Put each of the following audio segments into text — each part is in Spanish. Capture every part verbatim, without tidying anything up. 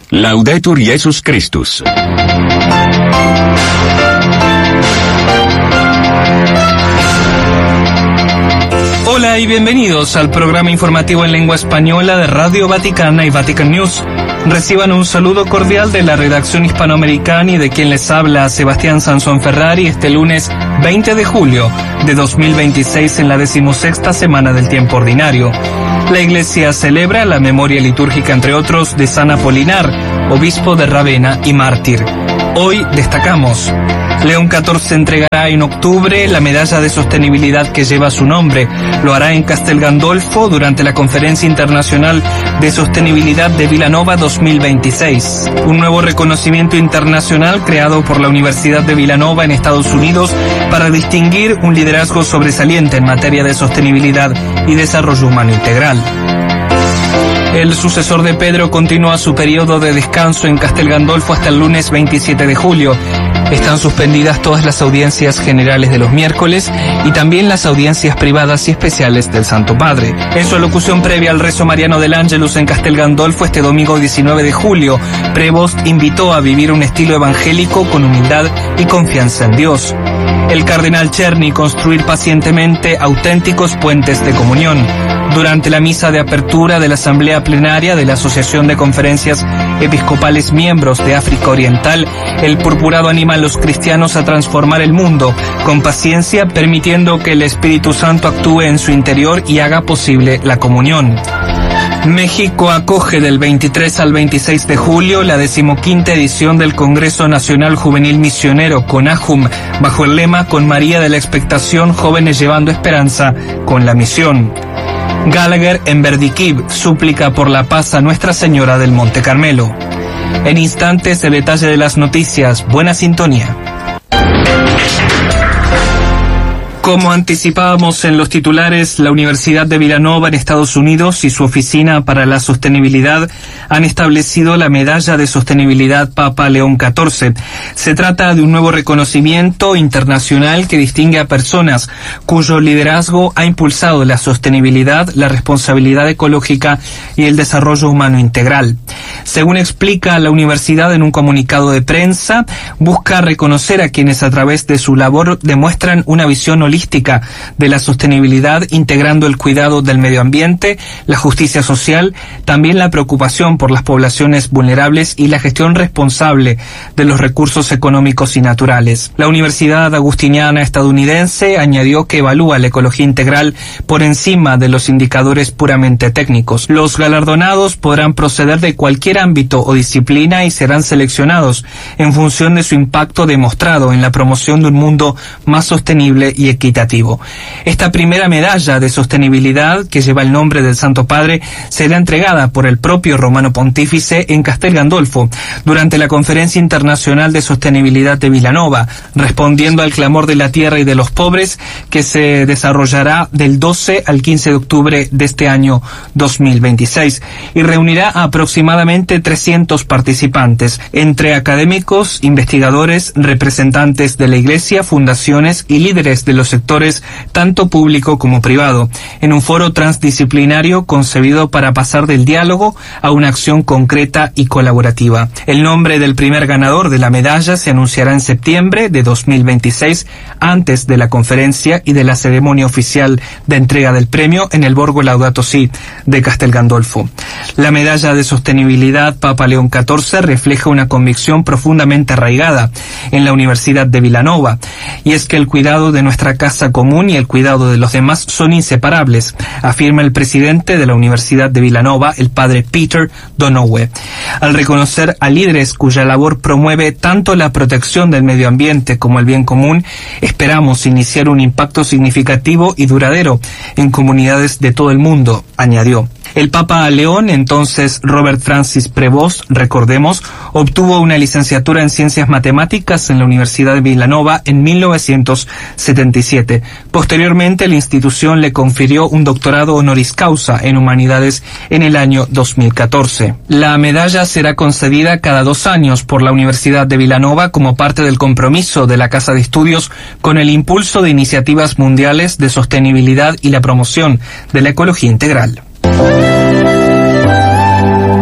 Laudetur Jesus Christus. Hola y bienvenidos al programa informativo en lengua española de Radio Vaticana y Vatican News. Reciban un saludo cordial de la redacción hispanoamericana y de quien les habla Sebastián Sansón Ferrari este lunes veinte de julio de dos mil veintiséis en la decimosexta semana del tiempo ordinario. La Iglesia celebra la memoria litúrgica, entre otros, de San Apolinar, obispo de Ravenna y mártir. Hoy destacamos: León catorce entregará en octubre la medalla de sostenibilidad que lleva su nombre. Lo hará en Castel Gandolfo durante la Conferencia Internacional de Sostenibilidad de Vilanova dos mil veintiséis. Un nuevo reconocimiento internacional creado por la Universidad de Vilanova en Estados Unidos para distinguir un liderazgo sobresaliente en materia de sostenibilidad y desarrollo humano integral. El sucesor de Pedro continúa su periodo de descanso en Castel Gandolfo hasta el lunes veintisiete de julio. Están suspendidas todas las audiencias generales de los miércoles y también las audiencias privadas y especiales del Santo Padre. En su alocución previa al rezo mariano del Ángelus en Castel Gandolfo este domingo diecinueve de julio, Prevost invitó a vivir un estilo evangélico con humildad y confianza en Dios. El cardenal Czerny construir pacientemente auténticos puentes de comunión. Durante la misa de apertura de la Asamblea Plenaria de la Asociación de Conferencias Episcopales Miembros de África Oriental, el purpurado anima a los cristianos a transformar el mundo con paciencia, permitiendo que el Espíritu Santo actúe en su interior y haga posible la comunión. México acoge del veintitrés al veintiséis de julio la decimoquinta edición del Congreso Nacional Juvenil Misionero CONAJUM, bajo el lema Con María de la Expectación, jóvenes llevando esperanza con la misión. Gallagher en Verdiquib súplica por la paz a Nuestra Señora del Monte Carmelo. En instantes el detalle de las noticias. Buena sintonía. Como anticipábamos en los titulares, la Universidad de Vilanova en Estados Unidos y su Oficina para la Sostenibilidad han establecido la Medalla de Sostenibilidad Papa León catorce. Se trata de un nuevo reconocimiento internacional que distingue a personas cuyo liderazgo ha impulsado la sostenibilidad, la responsabilidad ecológica y el desarrollo humano integral. Según explica la universidad en un comunicado de prensa, busca reconocer a quienes a través de su labor demuestran una visión holística de la sostenibilidad, integrando el cuidado del medio ambiente, la justicia social, también la preocupación por las poblaciones vulnerables y la gestión responsable de los recursos económicos y naturales. La Universidad Agustiniana estadounidense añadió que evalúa la ecología integral por encima de los indicadores puramente técnicos. Los galardonados podrán proceder de cualquier ámbito o disciplina y serán seleccionados en función de su impacto demostrado en la promoción de un mundo más sostenible y equitativo. Esta primera medalla de sostenibilidad, que lleva el nombre del Santo Padre, será entregada por el propio Romano Pontífice en Castel Gandolfo durante la Conferencia Internacional de Sostenibilidad de Vilanova, respondiendo al clamor de la tierra y de los pobres, que se desarrollará del doce al quince de octubre de este año dos mil veintiséis y reunirá a aproximadamente trescientos participantes, entre académicos, investigadores, representantes de la Iglesia, fundaciones y líderes de los sectores tanto público como privado, en un foro transdisciplinario concebido para pasar del diálogo a una acción concreta y colaborativa. El nombre del primer ganador de la medalla se anunciará en septiembre de dos mil veintiséis, antes de la conferencia y de la ceremonia oficial de entrega del premio en el Borgo Laudato Si de Castel Gandolfo. La medalla de sostenibilidad Papa León catorce refleja una convicción profundamente arraigada en la Universidad de Vilanova, y es que el cuidado de nuestra casa común y el cuidado de los demás son inseparables, afirma el presidente de la Universidad de Vilanova, el padre Peter Donohue, al reconocer a líderes cuya labor promueve tanto la protección del medio ambiente como el bien común. Esperamos iniciar un impacto significativo y duradero en comunidades de todo el mundo, añadió. El Papa León, entonces Robert Francis Prevost, recordemos, obtuvo una licenciatura en Ciencias Matemáticas en la Universidad de Vilanova en mil novecientos setenta y siete. Posteriormente, la institución le confirió un doctorado honoris causa en Humanidades en el año dos mil catorce. La medalla será concedida cada dos años por la Universidad de Vilanova como parte del compromiso de la Casa de Estudios con el impulso de iniciativas mundiales de sostenibilidad y la promoción de la ecología integral. En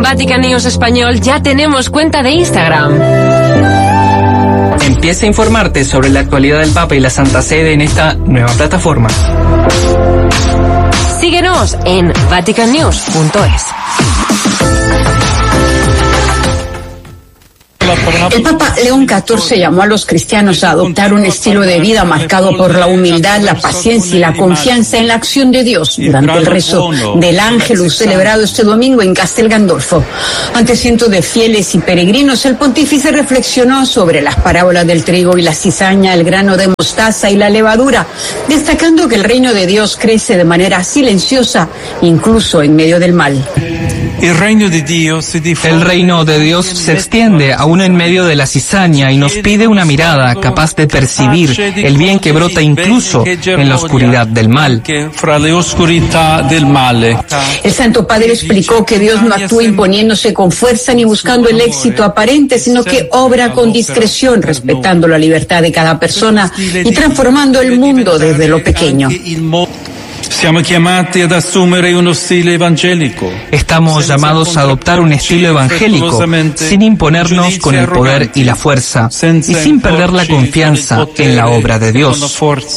Vatican News Español ya tenemos cuenta de Instagram. Empieza a informarte sobre la actualidad del Papa y la Santa Sede en esta nueva plataforma. Síguenos en vatican news punto es. El Papa León catorce llamó a los cristianos a adoptar un estilo de vida marcado por la humildad, la paciencia y la confianza en la acción de Dios durante el rezo del Ángelus celebrado este domingo en Castel Gandolfo. Ante cientos de fieles y peregrinos, el pontífice reflexionó sobre las parábolas del trigo y la cizaña, el grano de mostaza y la levadura, destacando que el reino de Dios crece de manera silenciosa, incluso en medio del mal. El reino de Dios se El reino de Dios se extiende aún en medio de la cizaña y nos pide una mirada capaz de percibir el bien que brota incluso en la oscuridad del mal. El Santo Padre explicó que Dios no actúa imponiéndose con fuerza ni buscando el éxito aparente, sino que obra con discreción, respetando la libertad de cada persona y transformando el mundo desde lo pequeño. Estamos llamados a adoptar un estilo evangélico, sin imponernos con el poder y la fuerza, y sin perder la confianza en la obra de Dios.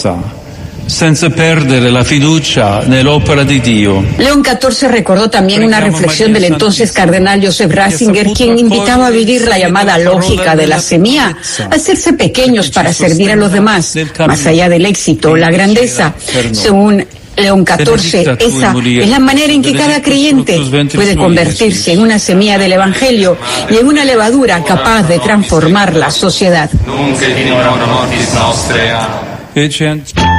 León catorce recordó también una reflexión del entonces cardenal Joseph Ratzinger, quien invitaba a vivir la llamada lógica de la semilla, a hacerse pequeños para servir a los demás, más allá del éxito o la grandeza. Según León catorce, esa es la manera en que cada creyente puede convertirse en una semilla del Evangelio y en una levadura capaz de transformar la sociedad.